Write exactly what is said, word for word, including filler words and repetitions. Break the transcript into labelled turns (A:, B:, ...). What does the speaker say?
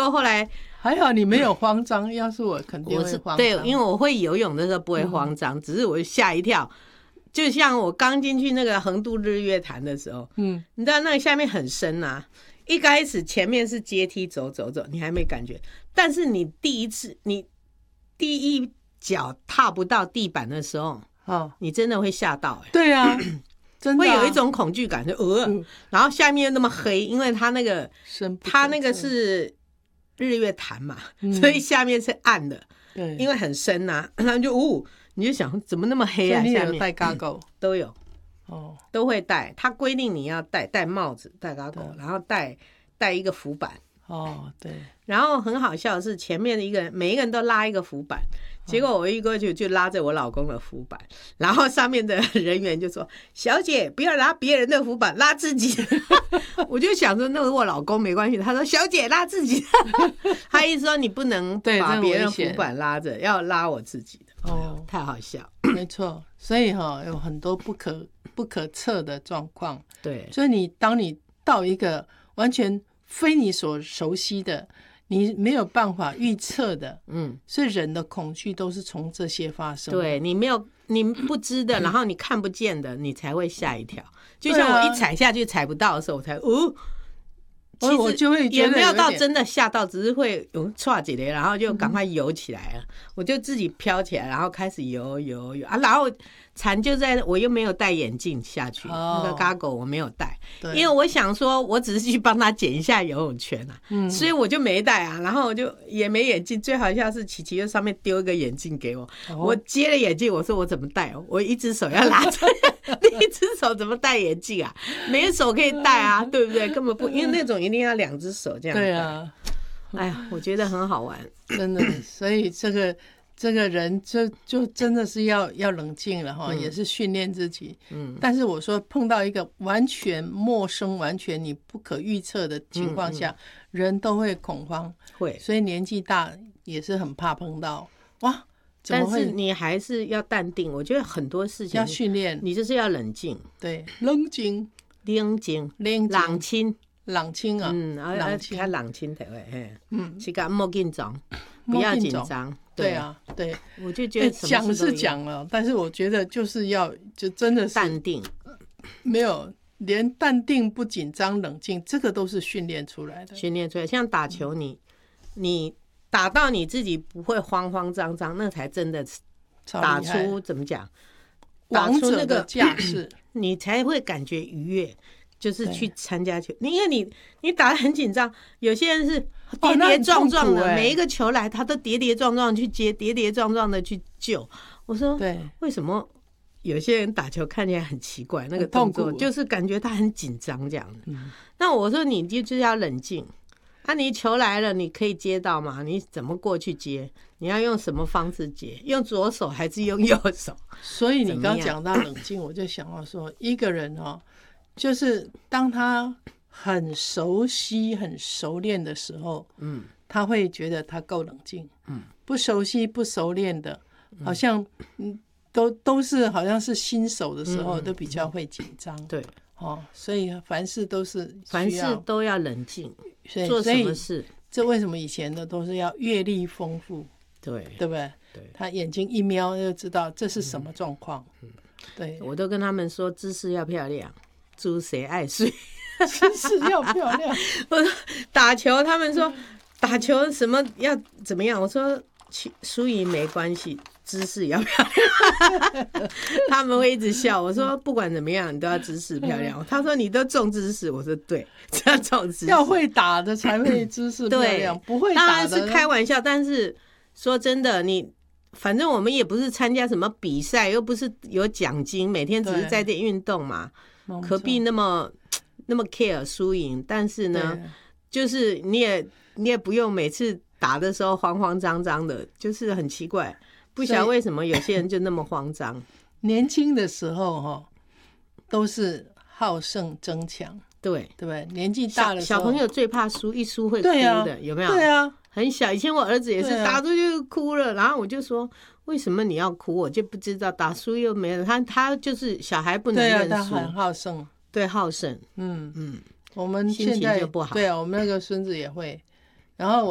A: 果后来
B: 还好你没有慌张，要是我肯定会慌张。
A: 对，因为我会游泳的时候不会慌张，嗯、只是我吓一跳。就像我刚进去那个横渡日月潭的时候，嗯，你知道那个下面很深啊，一开始前面是阶梯走走走，你还没感觉，但是你第一次你第一脚踏不到地板的时候，哦，你真的会吓到、欸。对啊。真的啊、会有一种恐惧感，就呃、嗯，然后下面又那么黑，因为它那个它那个是日月潭嘛，嗯、所以下面是暗的，对，因为很深呐、啊，然后就呜、哦，你就想怎么那么黑啊？
B: 你有戴 goggle、嗯、
A: 都有，哦，都会戴。它规定你要戴戴帽子、戴 goggle， 然后戴戴一个浮板。哦，对。然后很好笑的是，前面的一个人，每一个人都拉一个浮板。结果我一过去就拉着我老公的浮板，然后上面的人员就说：“小姐，不要拉别人的浮板，拉自己。”我就想说，那是我老公没关系。他说：“小姐拉自己。”他意思说你不能把别人浮板拉着，要拉我自己的。哦，太好笑。
B: 没错，所以哈、哦、有很多不可不可测的状况。
A: 对，
B: 所以你当你到一个完全非你所熟悉的。你没有办法预测的，嗯，所以人的恐惧都是从这些发生的。
A: 对，你没有你不知的，然后你看不见的，你才会吓一跳。就像我一踩下去踩不到的时候，我才哦，
B: 其实我就会觉得
A: 也没有到真的吓到，只是会有唰几雷，然后就赶快游起来了。嗯、我就自己飘起来，然后开始游游游啊，然后蝉就在我又没有戴眼镜下去，哦、那个 goggle 我没有戴，因为我想说我只是去帮他捡一下游泳圈啊，嗯、所以我就没戴啊，然后我就也没眼镜。最好笑是琪琪在上面丢一个眼镜给我，哦、我接了眼镜，我说我怎么戴？我一只手要拿着，另一只手怎么戴眼镜啊？没手可以戴啊，对不对？根本不，因为那种一定要两只手这样戴。
B: 对啊，
A: 哎呀，我觉得很好玩，
B: 真的。所以这个。这个人就就真的是要要冷静了哈，嗯、也是训练自己。嗯，但是我说碰到一个完全陌生、完全你不可预测的情况下，嗯嗯、人都会恐慌，
A: 会。
B: 所以年纪大也是很怕碰到哇。怎么会？
A: 但是你还是要淡定。我觉得很多事情
B: 要训练，
A: 你就是要冷静。
B: 对，冷静，
A: 冷静，冷清，
B: 冷清啊，
A: 嗯，冷清，较冷清才会，嘿，嗯，是讲莫紧张，不要紧张。
B: 对啊，对，
A: 我就觉得
B: 讲是讲了，但是我觉得就是要就真的是
A: 淡定，
B: 没有连淡定不紧张冷静，这个都是训练出来的。
A: 训练出来，像打球你，你你打到你自己不会慌慌张张，那才真的打出怎么讲，
B: 王者的架势，
A: 你才会感觉愉悦。就是去参加球，因为你你打得很紧张，有些人是跌跌撞撞的，哦欸、每一个球来他都跌跌撞撞去接，跌跌撞撞的去救。我说，对，为什么有些人打球看起来很奇怪，那个动作就是感觉他很紧张这样的。嗯、那我说你就是要冷静，啊，你球来了你可以接到吗？你怎么过去接？你要用什么方式接？用左手还是用右手？
B: 所以你刚讲到冷静，我就想到说，一个人哦。就是当他很熟悉、很熟练的时候，嗯，他会觉得他够冷静。嗯，不熟悉、不熟练的，好像嗯，都都是好像是新手的时候，嗯、都比较会紧张。对，哦，所以凡事都是
A: 凡事都要冷静，做什么事，
B: 这为什么以前的都是要阅历丰富？对，对不对？对，他眼睛一瞄就知道这是什么状况。嗯，对，
A: 我都跟他们说，姿势要漂亮。猪谁爱睡？
B: 姿势要漂亮。
A: 我说打球，他们说打球什么要怎么样？我说输赢没关系，姿势要漂亮。他们会一直笑。我说不管怎么样，你都要姿势漂亮。他说你都重姿势，我说对，要重姿势。
B: 要会打的才会姿势漂亮，不会打的
A: 当然是开玩笑。但是说真的，你反正我们也不是参加什么比赛，又不是有奖金，每天只是在这运动嘛。何必那么那么 care 输赢？但是呢，就是你也你也不用每次打的时候慌慌张张的，就是很奇怪，不晓得为什么有些人就那么慌张。
B: 年轻的时候哈，都是好胜争强，
A: 对
B: 对不对？年纪大了，
A: 小朋友最怕输，一输会哭的，啊、有没有？
B: 对啊，
A: 很小，以前我儿子也是打出去就哭了，然后我就说。为什么你要哭？我就不知道，打输又没了。他他就是小孩不能认输，
B: 对啊，他很好胜，
A: 对，好胜。
B: 嗯嗯，我们现在
A: 心情就不好。
B: 对啊，我们那个孙子也会，然后。